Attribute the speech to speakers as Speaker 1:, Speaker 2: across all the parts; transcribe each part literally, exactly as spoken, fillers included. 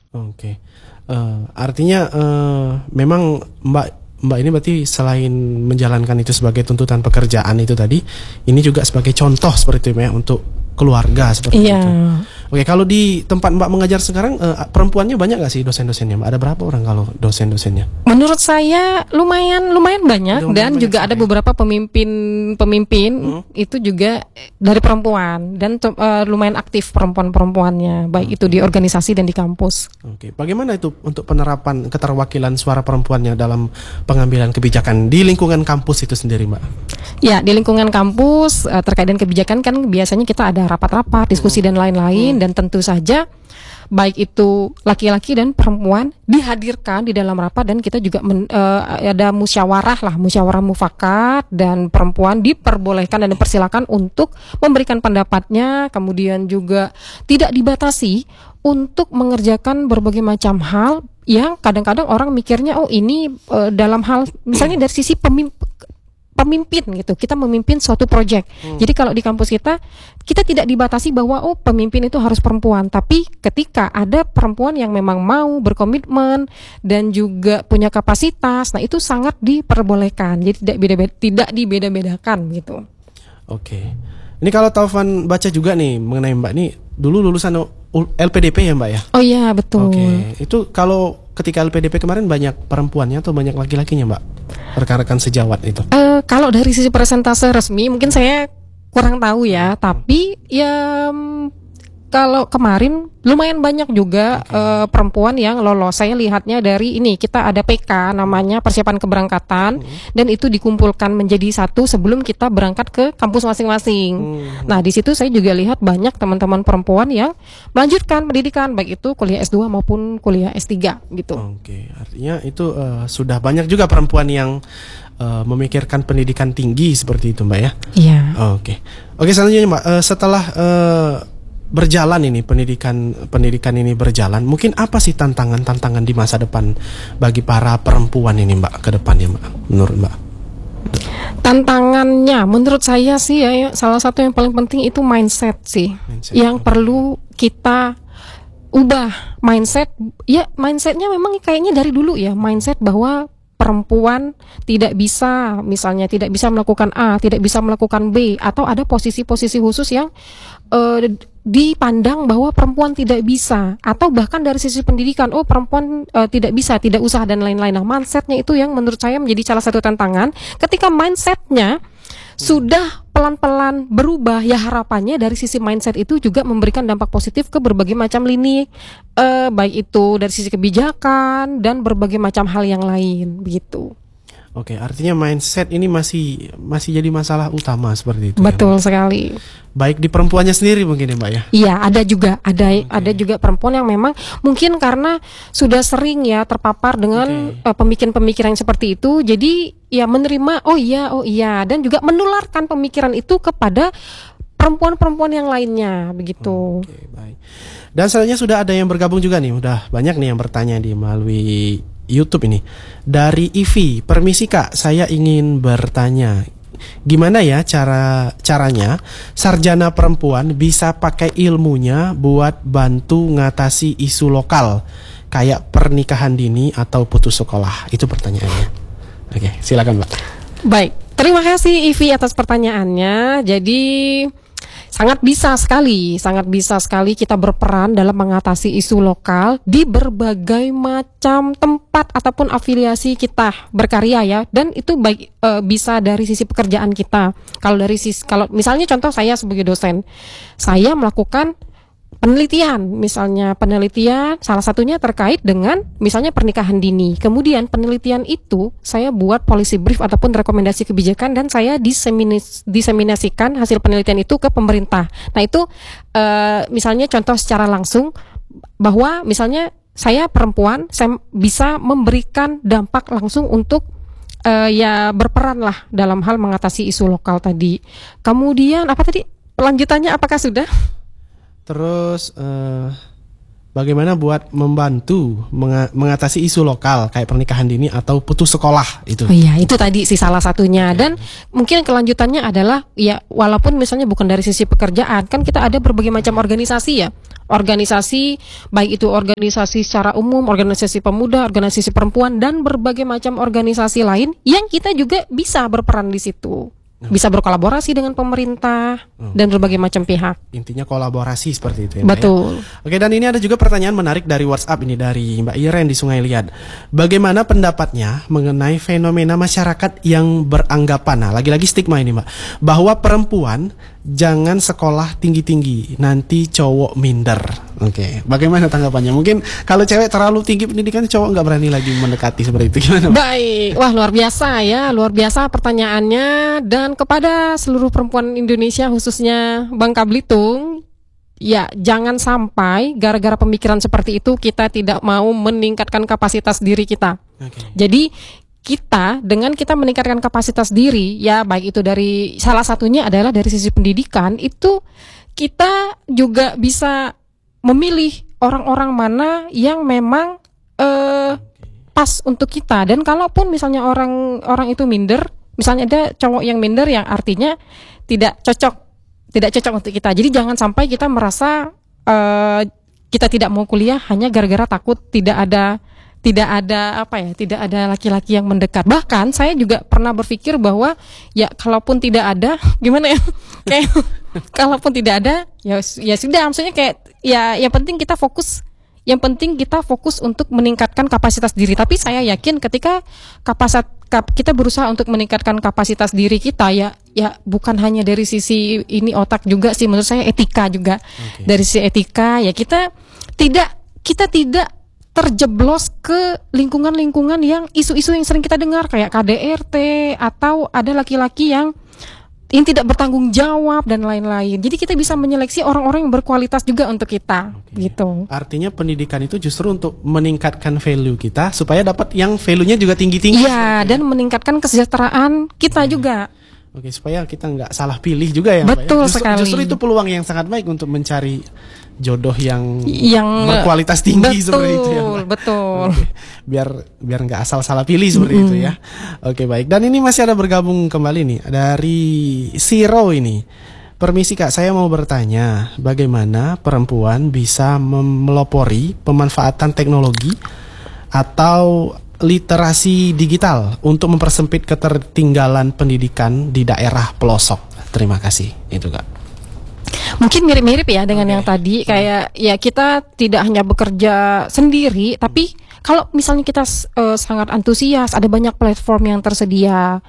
Speaker 1: Oke, uh, artinya uh, memang Mbak Mbak ini berarti selain menjalankan itu sebagai tuntutan pekerjaan itu tadi, ini juga sebagai contoh seperti itu ya untuk keluarga seperti
Speaker 2: Iya.
Speaker 1: itu. Oke, kalau di tempat Mbak mengajar sekarang uh, perempuannya banyak nggak sih dosen-dosennya Mbak? Ada berapa orang kalau dosen-dosennya?
Speaker 2: Menurut saya lumayan lumayan banyak
Speaker 1: Lumayan
Speaker 2: dan
Speaker 1: banyak
Speaker 2: juga ada
Speaker 1: sekali.
Speaker 2: beberapa pemimpin pemimpin
Speaker 1: Hmm.
Speaker 2: itu juga dari perempuan dan uh, lumayan aktif perempuan-perempuannya baik itu di organisasi dan di kampus.
Speaker 1: Oke, bagaimana itu untuk penerapan keterwakilan suara perempuannya dalam pengambilan kebijakan di lingkungan kampus itu sendiri, Mbak?
Speaker 2: Ya, di lingkungan kampus uh, terkait dengan kebijakan kan biasanya kita ada rapat-rapat, diskusi dan lain-lain dan tentu saja baik itu laki-laki dan perempuan dihadirkan di dalam rapat dan kita juga men, uh, ada musyawarah lah, musyawarah mufakat dan perempuan diperbolehkan dan dipersilakan untuk memberikan pendapatnya, kemudian juga tidak dibatasi untuk mengerjakan berbagai macam hal yang kadang-kadang orang mikirnya oh ini uh, dalam hal misalnya dari sisi pemimpin pemimpin gitu, kita memimpin suatu proyek. Hmm. Jadi kalau di kampus kita, kita tidak dibatasi bahwa oh pemimpin itu harus perempuan. Tapi ketika ada perempuan yang memang mau berkomitmen dan juga punya kapasitas, nah itu sangat diperbolehkan. Jadi tidak beda tidak dibeda-bedakan gitu.
Speaker 1: Oke. Ini kalau Taufan baca juga nih mengenai Mbak nih, dulu lulusan L P D P ya Mbak ya?
Speaker 2: Oh iya betul.
Speaker 1: Oke. Itu kalau ketika L P D P kemarin banyak perempuannya atau banyak laki-lakinya Mbak? Rekan-rekan sejawat itu.
Speaker 2: Uh, kalau dari sisi persentase resmi mungkin saya kurang tahu ya, tapi ya um, kalau kemarin lumayan banyak juga okay. uh, perempuan yang lolos. Saya lihatnya dari ini, kita ada P K namanya persiapan keberangkatan hmm. dan itu dikumpulkan menjadi satu sebelum kita berangkat ke kampus masing-masing. Hmm. Nah, di situ saya juga lihat banyak teman-teman perempuan yang melanjutkan pendidikan baik itu kuliah S dua maupun kuliah S tiga gitu.
Speaker 1: Oke, okay. Artinya itu uh, sudah banyak juga perempuan yang uh, memikirkan pendidikan tinggi seperti itu Mbak ya?
Speaker 2: Iya.
Speaker 1: Oke. Okay. Oke, okay, selanjutnya Mbak, uh, setelah uh, berjalan ini pendidikan pendidikan ini berjalan, mungkin apa sih tantangan-tantangan di masa depan bagi para perempuan ini Mbak ke depannya Mbak, menurut Mbak?
Speaker 2: Tantangannya menurut saya sih ya salah satu yang paling penting itu mindset sih mindset, yang okay. perlu kita ubah mindset ya mindsetnya memang kayaknya dari dulu ya mindset bahwa perempuan tidak bisa misalnya tidak bisa melakukan A, tidak bisa melakukan B atau ada posisi-posisi khusus yang uh, dipandang bahwa perempuan tidak bisa atau bahkan dari sisi pendidikan oh perempuan uh, tidak bisa, tidak usah dan lain-lain. Nah, mindsetnya itu yang menurut saya menjadi salah satu tantangan. Ketika mindsetnya sudah pelan-pelan berubah, ya harapannya dari sisi mindset itu juga memberikan dampak positif ke berbagai macam lini, eh, baik itu dari sisi kebijakan dan berbagai macam hal yang lain, begitu.
Speaker 1: Oke, artinya mindset ini masih masih jadi masalah utama seperti itu.
Speaker 2: Betul
Speaker 1: ya,
Speaker 2: sekali.
Speaker 1: Baik di perempuannya sendiri mungkin ya Mbak ya?
Speaker 2: Iya, ada juga ada okay. ada juga perempuan yang memang mungkin karena sudah sering ya terpapar dengan okay. uh, pemikiran-pemikiran seperti itu, jadi ya menerima oh iya oh iya dan juga menularkan pemikiran itu kepada perempuan-perempuan yang lainnya begitu.
Speaker 1: Oke, baik. Dan selanjutnya sudah ada yang bergabung juga nih, udah banyak nih yang bertanya di melalui YouTube ini. Dari Ivi, permisi Kak, saya ingin bertanya, gimana ya cara caranya sarjana perempuan bisa pakai ilmunya buat bantu ngatasi isu lokal kayak pernikahan dini atau putus sekolah? Itu pertanyaannya. Oke, silakan Mbak.
Speaker 2: Baik, terima kasih Ivi atas pertanyaannya. Jadi sangat bisa sekali, sangat bisa sekali kita berperan dalam mengatasi isu lokal di berbagai macam tempat ataupun afiliasi kita berkarya ya. Dan itu baik e, bisa dari sisi pekerjaan kita. Kalau dari sisi kalau misalnya contoh saya sebagai dosen, saya melakukan penelitian, misalnya penelitian salah satunya terkait dengan misalnya pernikahan dini. Kemudian penelitian itu saya buat policy brief ataupun rekomendasi kebijakan dan saya diseminis, diseminasikan hasil penelitian itu ke pemerintah. Nah itu uh, misalnya contoh secara langsung bahwa misalnya saya perempuan, saya bisa memberikan dampak langsung untuk uh, ya berperan lah dalam hal mengatasi isu lokal tadi. Kemudian apa tadi lanjutannya apakah sudah?
Speaker 1: Terus uh, bagaimana buat membantu menga- mengatasi isu lokal kayak pernikahan dini atau putus sekolah itu?
Speaker 2: Oh iya, itu tadi sih salah satunya. Dan mungkin kelanjutannya adalah ya walaupun misalnya bukan dari sisi pekerjaan, kan kita ada berbagai macam organisasi ya. organisasi, baik itu organisasi secara umum, organisasi pemuda, organisasi perempuan, dan berbagai macam organisasi lain yang kita juga bisa berperan di situ. Bisa berkolaborasi dengan pemerintah
Speaker 1: Oh.
Speaker 2: dan berbagai macam pihak.
Speaker 1: Intinya kolaborasi seperti itu ya, Mbak,
Speaker 2: Betul.
Speaker 1: ya? Oke, dan ini ada juga pertanyaan menarik dari WhatsApp ini dari Mbak Iren di Sungai Liat. Bagaimana pendapatnya mengenai fenomena masyarakat yang beranggapan, nah lagi-lagi stigma ini Mbak, bahwa perempuan jangan sekolah tinggi-tinggi, nanti cowok minder. Oke, bagaimana tanggapannya? Mungkin kalau cewek terlalu tinggi pendidikan, cowok nggak berani lagi mendekati seperti itu, gimana Mbak?
Speaker 2: Baik, wah luar biasa ya, luar biasa pertanyaannya. Dan kepada seluruh perempuan Indonesia khususnya Bangka Belitung, ya jangan sampai gara-gara pemikiran seperti itu kita tidak mau meningkatkan kapasitas diri kita.
Speaker 1: Oke.
Speaker 2: Jadi kita dengan kita meningkatkan kapasitas diri, ya baik itu dari salah satunya adalah dari sisi pendidikan, itu kita juga bisa memilih orang-orang mana yang memang eh, pas untuk kita. Dan kalaupun misalnya orang orang itu minder, misalnya ada cowok yang minder yang artinya tidak cocok, tidak cocok untuk kita. Jadi jangan sampai kita merasa uh, kita tidak mau kuliah hanya gara-gara takut tidak ada tidak ada apa ya, tidak ada laki-laki yang mendekat. Bahkan saya juga pernah berpikir bahwa ya kalaupun tidak ada, gimana ya? Kayak kalaupun tidak ada, ya ya sudah, maksudnya kayak ya yang penting kita fokus Yang penting kita fokus untuk meningkatkan kapasitas diri. Tapi saya yakin ketika kapasitas kap, kita berusaha untuk meningkatkan kapasitas diri kita, ya ya bukan hanya dari sisi ini otak juga sih, menurut saya etika juga.
Speaker 1: Okay.
Speaker 2: Dari sisi etika ya kita tidak kita tidak terjeblos ke lingkungan-lingkungan yang isu-isu yang sering kita dengar kayak K D R T atau ada laki-laki yang yang tidak bertanggung jawab dan lain-lain. Jadi kita bisa menyeleksi orang-orang yang berkualitas juga untuk kita. Oke. Gitu.
Speaker 1: Artinya pendidikan itu justru untuk meningkatkan value kita supaya dapat yang value-nya juga tinggi-tinggi.
Speaker 2: Iya, dan meningkatkan kesejahteraan kita hmm. juga.
Speaker 1: Oke, supaya kita nggak salah pilih juga ya.
Speaker 2: Betul
Speaker 1: Mbak, ya? Justru,
Speaker 2: sekali.
Speaker 1: Justru itu peluang yang sangat baik untuk mencari jodoh yang,
Speaker 2: yang
Speaker 1: berkualitas tinggi
Speaker 2: betul,
Speaker 1: seperti itu ya. Mbak.
Speaker 2: Betul.
Speaker 1: Oke, biar biar nggak asal salah pilih seperti mm-hmm. itu ya. Oke, baik. Dan ini masih ada bergabung kembali nih dari Siro ini. Permisi Kak, saya mau bertanya, bagaimana perempuan bisa memelopori pemanfaatan teknologi atau literasi digital untuk mempersempit ketertinggalan pendidikan di daerah pelosok? Terima kasih. Itu Kak.
Speaker 2: Mungkin mirip-mirip ya dengan okay. yang tadi, kayak ya kita tidak hanya bekerja sendiri, tapi kalau misalnya kita uh, sangat antusias, ada banyak platform yang tersedia.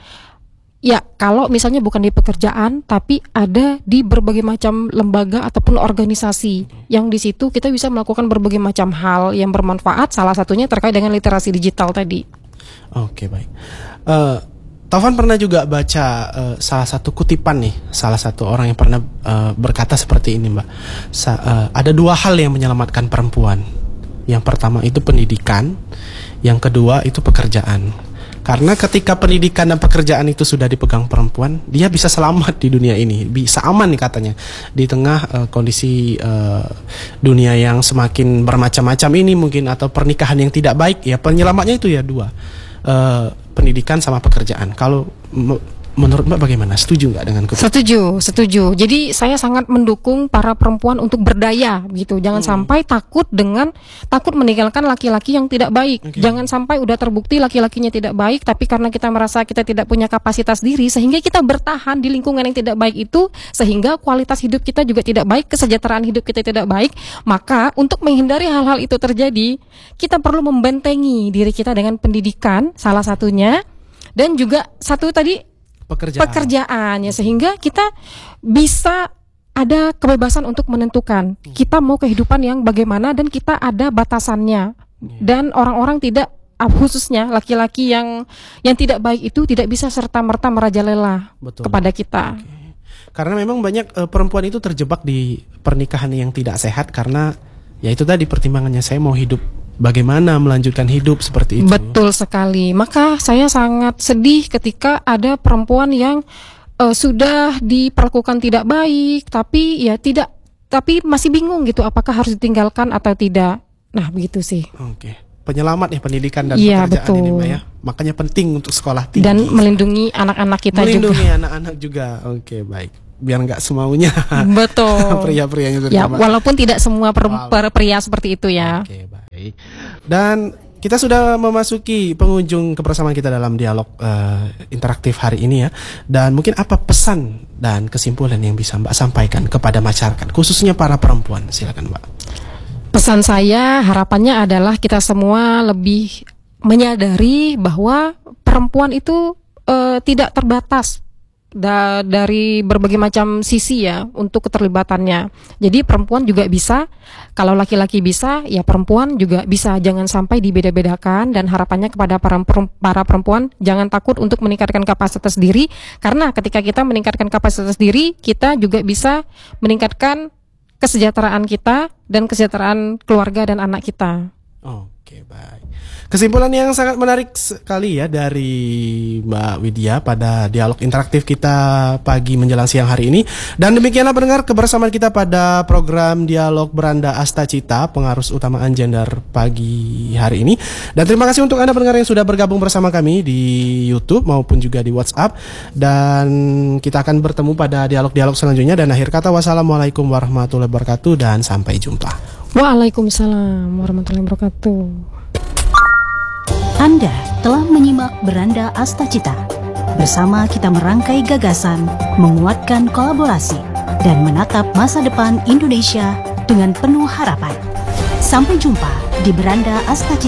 Speaker 2: Ya, kalau misalnya bukan di pekerjaan, tapi ada di berbagai macam lembaga ataupun organisasi, yang di situ kita bisa melakukan berbagai macam hal yang bermanfaat. Salah satunya terkait dengan literasi digital tadi.
Speaker 1: Oke, baik. Uh, Taufan pernah juga baca uh, salah satu kutipan nih, salah satu orang yang pernah uh, berkata seperti ini, Mbak. Sa uh, ada dua hal yang menyelamatkan perempuan. Yang pertama itu pendidikan, yang kedua itu pekerjaan. Karena ketika pendidikan dan pekerjaan itu sudah dipegang perempuan, dia bisa selamat di dunia ini, bisa aman nih katanya. Di tengah uh, kondisi uh, dunia yang semakin bermacam-macam ini mungkin, atau pernikahan yang tidak baik, ya penyelamatnya itu ya dua. Uh, pendidikan sama pekerjaan. Kalau menurut Mbak bagaimana? Setuju nggak dengan keputusan?
Speaker 2: Setuju, setuju. Jadi saya sangat mendukung para perempuan untuk berdaya gitu. Jangan hmm. sampai takut dengan takut meninggalkan laki-laki yang tidak baik. Okay. Jangan sampai udah terbukti laki-lakinya tidak baik, tapi karena kita merasa kita tidak punya kapasitas diri, sehingga kita bertahan di lingkungan yang tidak baik itu, sehingga kualitas hidup kita juga tidak baik, kesejahteraan hidup kita tidak baik. Maka untuk menghindari hal-hal itu terjadi, kita perlu membentengi diri kita dengan pendidikan, salah satunya, dan juga satu tadi
Speaker 1: pekerjaan.
Speaker 2: pekerjaannya, sehingga kita bisa ada kebebasan untuk menentukan hmm. kita mau kehidupan yang bagaimana, dan kita ada batasannya. hmm. Dan orang-orang tidak, khususnya laki-laki yang yang tidak baik itu tidak bisa serta-merta merajalela Betul. kepada kita.
Speaker 1: Okay. Karena memang banyak uh, perempuan itu terjebak di pernikahan yang tidak sehat, karena ya itu tadi pertimbangannya, saya mau hidup bagaimana melanjutkan hidup seperti itu.
Speaker 2: Betul sekali. Maka saya sangat sedih ketika ada perempuan yang uh, sudah diperlakukan tidak baik, tapi ya tidak, tapi masih bingung gitu apakah harus ditinggalkan atau tidak. Nah, begitu sih.
Speaker 1: Oke. Penyelamat ya pendidikan dan
Speaker 2: ya,
Speaker 1: pekerjaan
Speaker 2: betul.
Speaker 1: ini Mbak ya. Makanya penting untuk sekolah tinggi.
Speaker 2: Dan melindungi anak-anak kita
Speaker 1: melindungi
Speaker 2: juga.
Speaker 1: Melindungi anak-anak juga. Oke, baik. biar nggak semaunya.
Speaker 2: Betul.
Speaker 1: Pria-prianya sudah
Speaker 2: Ya,
Speaker 1: tambah.
Speaker 2: walaupun tidak semua per,
Speaker 1: Wow.
Speaker 2: per- pria seperti itu ya.
Speaker 1: Oke, baik. Dan kita sudah memasuki penghujung kebersamaan kita dalam dialog eh, interaktif hari ini ya. Dan mungkin apa pesan dan kesimpulan yang bisa Mbak sampaikan kepada masyarakat, khususnya para perempuan? Silakan Mbak.
Speaker 2: Pesan saya, harapannya adalah kita semua lebih menyadari bahwa perempuan itu eh, tidak terbatas da- dari berbagai macam sisi ya untuk keterlibatannya. Jadi perempuan juga bisa, kalau laki-laki bisa, ya perempuan juga bisa. Jangan sampai dibeda-bedakan, dan harapannya kepada para, para perempuan jangan takut untuk meningkatkan kapasitas diri, karena ketika kita meningkatkan kapasitas diri, kita juga bisa meningkatkan kesejahteraan kita dan kesejahteraan keluarga dan anak kita.
Speaker 1: Oke, baik. Kesimpulan yang sangat menarik sekali ya dari Mbak Widya pada dialog interaktif kita pagi menjelang siang hari ini. Dan demikianlah pendengar kebersamaan kita pada program Dialog Beranda Astacita, pengarus utamaan gender pagi hari ini. Dan terima kasih untuk Anda pendengar yang sudah bergabung bersama kami di YouTube maupun juga di WhatsApp. Dan kita akan bertemu pada dialog-dialog selanjutnya. Dan akhir kata, wassalamualaikum warahmatullahi wabarakatuh dan sampai jumpa.
Speaker 2: Waalaikumsalam warahmatullahi wabarakatuh.
Speaker 3: Anda telah menyimak Beranda Astacita. Bersama kita merangkai gagasan, menguatkan kolaborasi, dan menatap masa depan Indonesia dengan penuh harapan. Sampai jumpa di Beranda Astacita.